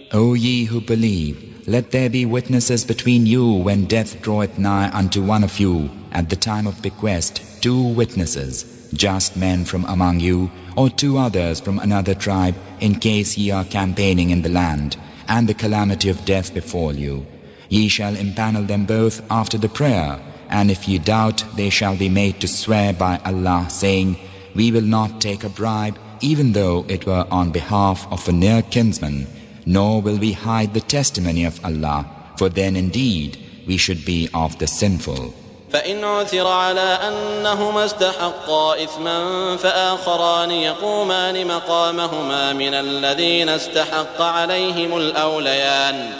O ye who believe, let there be witnesses between you when death draweth nigh unto one of you at the time of bequest, 2 witnesses, just men from among you, or 2 others from another tribe, in case ye are campaigning in the land, and the calamity of death befall you. Ye shall impanel them both after the prayer, and if ye doubt, they shall be made to swear by Allah, saying, We will not take a bribe, even though it were on behalf of a near kinsman, nor will we hide the testimony of Allah, for then indeed we should be of the sinful. فإن عثر على أنهما استحقا إثما فآخران يقومان مقامهما من الذين استحق عليهم الأوليان